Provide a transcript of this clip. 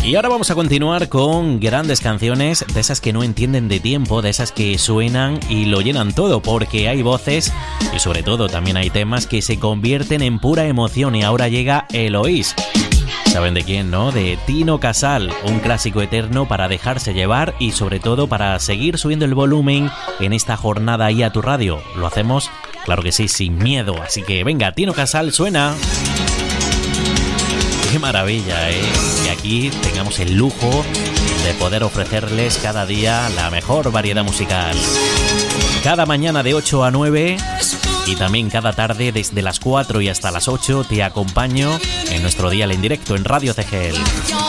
Y ahora vamos a continuar con grandes canciones, de esas que no entienden de tiempo, de esas que suenan y lo llenan todo, porque hay voces y sobre todo también hay temas que se convierten en pura emoción. Y ahora llega Eloís. ¿Saben de quién, no? De Tino Casal, un clásico eterno para dejarse llevar y sobre todo para seguir subiendo el volumen en esta jornada ahí a tu radio. Lo hacemos, claro que sí, sin miedo. Así que venga, Tino Casal, suena. Qué maravilla, ¿eh? Que aquí tengamos el lujo de poder ofrecerles cada día la mejor variedad musical. Cada mañana de 8 a 9 y también cada tarde desde las 4 y hasta las 8 te acompaño en nuestro dial en directo en Radio CGL.